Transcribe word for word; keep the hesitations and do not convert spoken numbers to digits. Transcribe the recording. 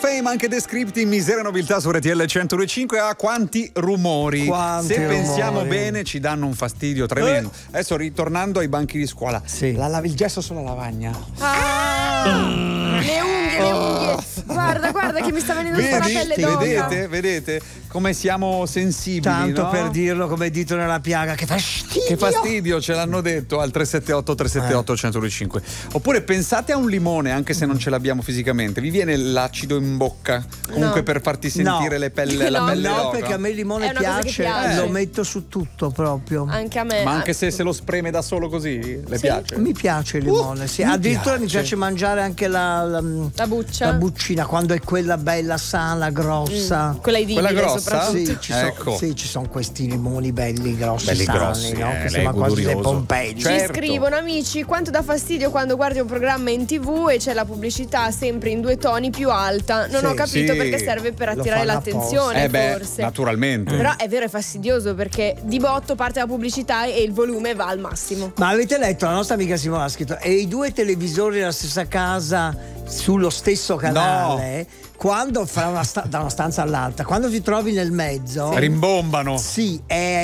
Fame, anche Descripti, Miseria e Nobiltà su R T L centodue e cinque. A quanti rumori. Quanti Se rumori. pensiamo bene ci danno un fastidio tremendo. Eh. Adesso ritornando ai banchi di scuola, sì. la lavi il gesso sulla lavagna. Ah, mm. Le unghie, le unghie. Guarda, guarda che mi sta venendo sulla pelle d'oca. Vedete, vedete come siamo sensibili. Tanto no? per dirlo come dito nella piaga, che fastidio. Che fastidio, ce l'hanno detto al tre sette otto tre sette otto centodue e cinque. Oppure pensate a un limone, anche se non ce l'abbiamo fisicamente, vi viene l'acido in bocca comunque no. per farti sentire no. le pelle, no, la pelle No, d'oca? perché a me il limone piace, piace. lo metto su tutto proprio. Anche a me. Ma anche se se lo spreme da solo così, le Sì. piace? Mi piace il limone, uh, sì. mi Addirittura piace. mi piace mangiare anche la, la, La buccia. la buccina, quando è quella bella, sana, grossa. Mm, quella edibile, Quella grossa? soprattutto. Sì, ci, Ecco. sono, sì, ci sono questi limoni belli, grossi, Belli sani, grossi, no? eh, Che lei sembra è quasi dei godurioso. Pompei. Ci Certo. scrivono amici quanto dà fastidio quando guardi un programma in tv e c'è la pubblicità sempre in due toni più alta. Non Sì. ho capito Sì. perché serve per Lo attirare fanno l'attenzione, Eh beh, forse. naturalmente. Però è vero, è fastidioso perché di botto parte la pubblicità e il volume va al massimo. Ma avete letto, la nostra amica Simona ha scritto, e i due televisori nella stessa casa sullo stesso canale, quando fra una sta- da una stanza all'altra, quando ti trovi nel mezzo, Rimbombano. sì, è